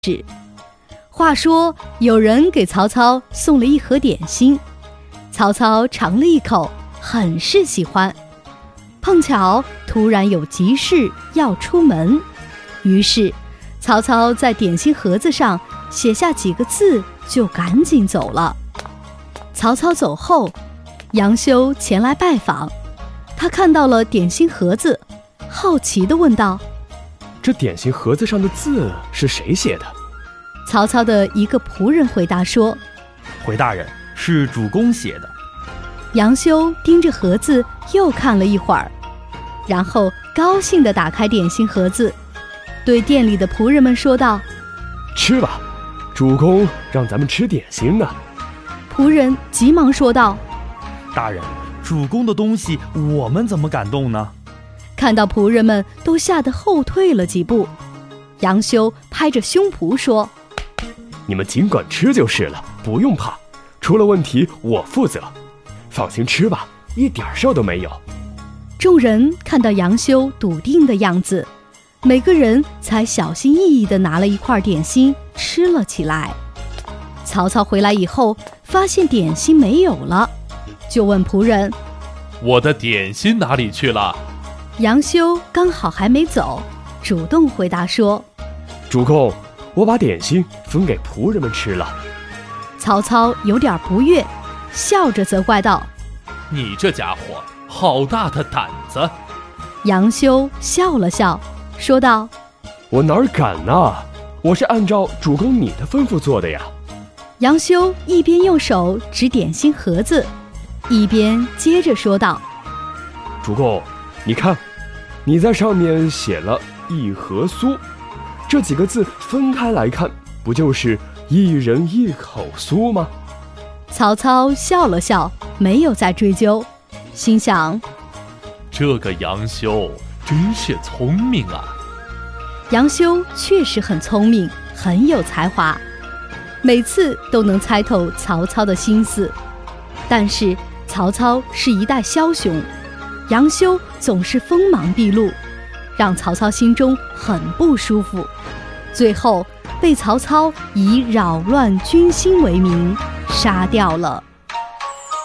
事。话说有人给曹操送了一盒点心，曹操尝了一口，很是喜欢。碰巧突然有急事要出门，于是曹操在点心盒子上写下几个字，就赶紧走了。曹操走后，杨修前来拜访，他看到了点心盒子，好奇地问道： 这点心盒子上的字是谁写的？ 曹操的一个仆人回答说： 回大人，是主公写的。 杨修盯着盒子又看了一会儿，然后高兴地打开点心盒子，对店里的仆人们说道： 吃吧，主公让咱们吃点心呢。 仆人急忙说道： 大人，主公的东西我们怎么敢动呢？ 看到仆人们都吓得后退了几步，杨修拍着胸脯说： 你们尽管吃就是了，不用怕，出了问题我负责，放心吃吧，一点事儿都没有。 众人看到杨修笃定的样子，每个人才小心翼翼地拿了一块点心吃了起来。曹操回来以后，发现点心没有了，就问仆人： 我的点心哪里去了？ 杨修刚好还没走，主动回答说： 主公，我把点心分给仆人们吃了。 曹操有点不悦，笑着责怪道： 你这家伙好大的胆子！ 杨修笑了笑，说道： 我哪儿敢啊，我是按照主公你的吩咐做的呀。 杨修一边用手指点心盒子，一边接着说道： 主公，你看，你在上面写了一盒酥，这几个字分开来看，不就是一人一口酥吗？ 曹操笑了笑，没有再追究，心想： 这个杨修真是聪明啊。 杨修确实很聪明，很有才华，每次都能猜透曹操的心思。但是曹操是一代枭雄，杨修总是锋芒毕露，让曹操心中很不舒服，最后被曹操以扰乱军心为名杀掉了。